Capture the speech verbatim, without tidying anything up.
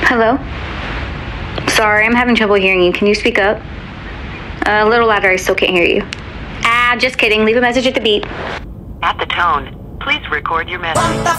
Hello? Sorry, I'm having trouble hearing you. Can you speak up? Uh, a little louder, I still can't hear you. Ah, just kidding. Leave a message at the beep. At the tone, please record your message.